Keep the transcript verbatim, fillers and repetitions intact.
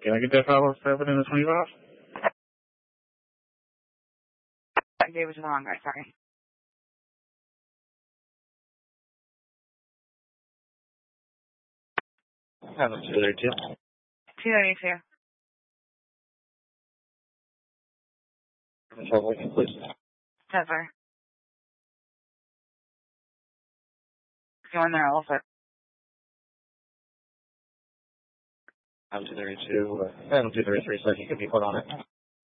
Can I get that five oh seven and the twenty-five? I gave it to the wrong guy, sorry. I have a two thirty-two. two thirty-two. Please. Yes, sir. Go in there, I'll fit. I have two thirty-two. I have two thirty-three, so you can be put on it.